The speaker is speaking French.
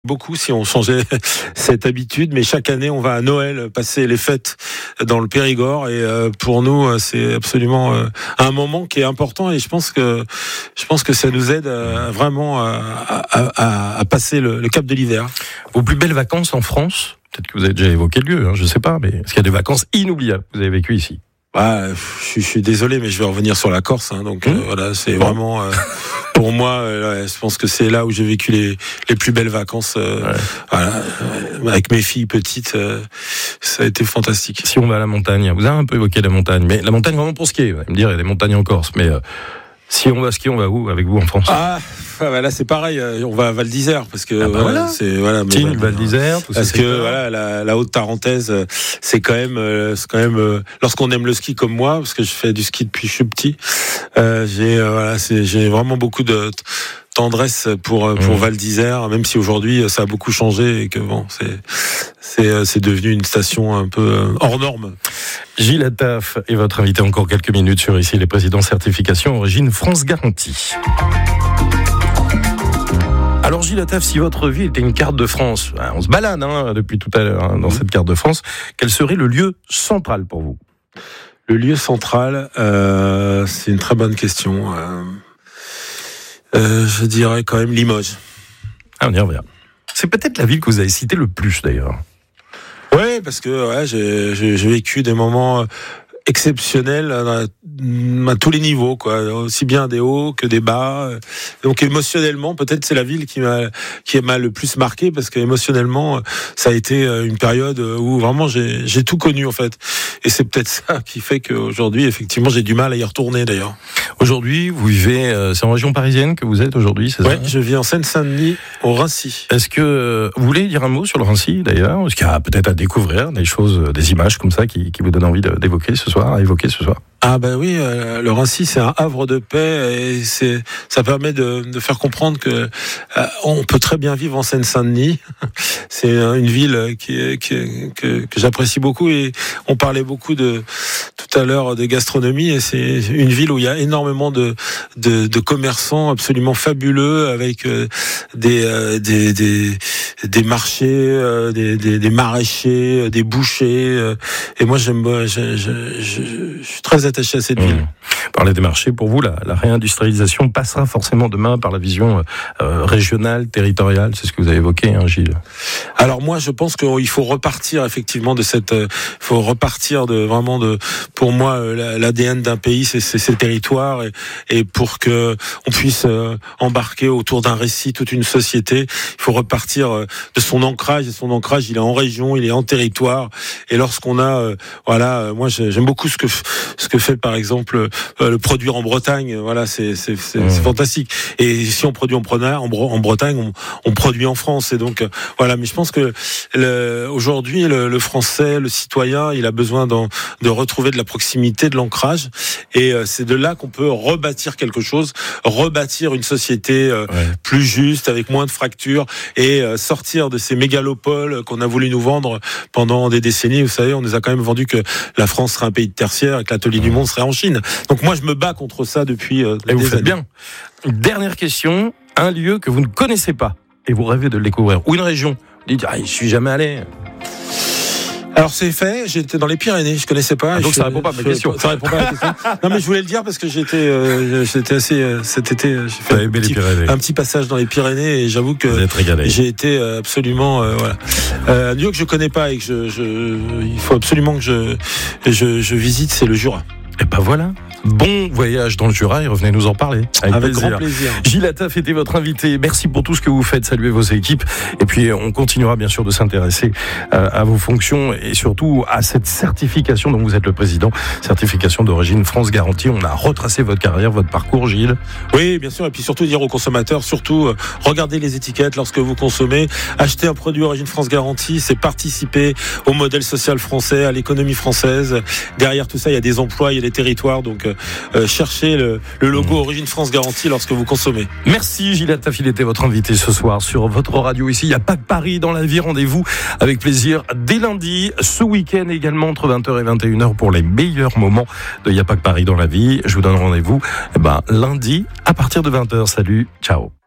Beaucoup si on changeait cette habitude, mais chaque année on va à Noël passer les fêtes dans le Périgord et pour nous c'est absolument un moment qui est important et je pense que ça nous aide vraiment à passer le cap de l'hiver. Vos plus belles vacances en France, peut-être que vous avez déjà évoqué le lieu, je sais pas, mais est-ce qu'il y a des vacances inoubliables que vous avez vécues ici? Je suis désolé, mais je vais revenir sur la Corse, donc voilà, c'est vraiment pour moi, je pense que c'est là où j'ai vécu les plus belles vacances. Voilà, avec mes filles petites, ça a été fantastique. Si on va à la montagne, vous avez un peu évoqué la montagne, mais la montagne vraiment pour skier. Vous allez me dire, il y a des montagnes en Corse, mais si on va skier, on va où avec vous en France? Là c'est pareil, on va à Val d'Isère parce que c'est Val d'Isère, tout parce que la haute tarentaise, c'est quand même lorsqu'on aime le ski comme moi, parce que je fais du ski depuis que je suis petit, j'ai vraiment beaucoup de tendresse pour Val d'Isère, même si aujourd'hui ça a beaucoup changé et que c'est devenu une station un peu hors norme. Gilles Attaf est votre invité encore quelques minutes sur Ici les présidents certification origine France Garantie. Alors Gilles Attaf, si votre vie était une carte de France, on se balade depuis tout à l'heure dans cette carte de France, quel serait le lieu central pour vous? Le lieu central, c'est une très bonne question. Je dirais quand même Limoges. On y revient. C'est peut-être la ville que vous avez citée le plus d'ailleurs. Ouais, parce que j'ai vécu des moments exceptionnel à tous les niveaux, aussi bien des hauts que des bas. Donc émotionnellement, peut-être c'est la ville qui m'a le plus marqué parce que émotionnellement, ça a été une période où vraiment j'ai tout connu en fait. Et c'est peut-être ça qui fait qu'aujourd'hui, effectivement, j'ai du mal à y retourner d'ailleurs. Aujourd'hui, vous vivez, c'est en région parisienne que vous êtes aujourd'hui, c'est ça? Oui, je vis en Seine-Saint-Denis, au Rancy. Est-ce que vous voulez dire un mot sur le Rancy d'ailleurs? Est-ce qu'il y a peut-être à découvrir des choses, des images comme ça qui vous donnent envie d'évoquer ce soir? Oui, le Rancy c'est un havre de paix et ça permet de faire comprendre que on peut très bien vivre en Seine-Saint-Denis. C'est une ville que j'apprécie beaucoup et on parlait beaucoup tout à l'heure de gastronomie et c'est une ville où il y a énormément de commerçants absolument fabuleux avec des marchés, des maraîchers, des bouchers et moi je suis très attaché à cette ville. Parler des marchés, pour vous, la réindustrialisation passera forcément demain par la vision régionale, territoriale, c'est ce que vous avez évoqué, Gilles. Alors moi, je pense qu'il faut repartir effectivement pour moi, l'ADN d'un pays, c'est ses territoires et pour que on puisse embarquer autour d'un récit toute une société, il faut repartir de son ancrage. Et son ancrage, il est en région, il est en territoire. Et lorsqu'on a, moi, j'aime beaucoup ce que fait par exemple le produire en Bretagne. C'est fantastique. Et si on produit en Bretagne, on produit en France. Et donc mais je pense que aujourd'hui le Français, le citoyen, il a besoin de retrouver de la proximité, de l'ancrage. Et c'est de là qu'on peut rebâtir quelque chose, rebâtir une société plus juste, avec moins de fractures et sortir de ces mégalopoles qu'on a voulu nous vendre pendant des décennies. Vous savez, on nous a quand même vendu que la France serait un pays de tertiaire et que l'atelier du monde serait en Chine. Donc moi, je me bats contre ça depuis et vous faites bien. Dernière question, un lieu que vous ne connaissez pas et vous rêvez de le découvrir, ou une région, vous dites, je suis jamais allé. Alors c'est fait, j'étais dans les Pyrénées, je connaissais pas. Donc ça répond pas à ma question. Ça répond pas à la question. Non mais je voulais le dire parce que j'étais assez cet été, j'ai fait un petit passage dans les Pyrénées et j'avoue que j'ai été absolument un lieu que je connais pas et que il faut absolument que je visite, c'est le Jura. Et voilà. Bon voyage dans le Jura et revenez nous en parler. Avec grand plaisir. Gilles Attaf était votre invité. Merci pour tout ce que vous faites. Saluez vos équipes. Et puis, on continuera bien sûr de s'intéresser à vos fonctions et surtout à cette certification dont vous êtes le président. Certification d'origine France Garantie. On a retracé votre carrière, votre parcours, Gilles. Oui, bien sûr. Et puis surtout dire aux consommateurs, regardez les étiquettes lorsque vous consommez. Achetez un produit origine France Garantie. C'est participer au modèle social français, à l'économie française. Derrière tout ça, il y a des emplois, il y a des territoires. Donc, cherchez le logo Origine France Garantie lorsque vous consommez. Merci Gilles Attaf, il était votre invité ce soir sur votre radio ici. Il n'y a pas que Paris dans la vie, rendez-vous avec plaisir dès lundi, ce week-end également entre 20h et 21h pour les meilleurs moments de Il n'y a pas que Paris dans la vie. Je vous donne rendez-vous lundi à partir de 20h. Salut, ciao.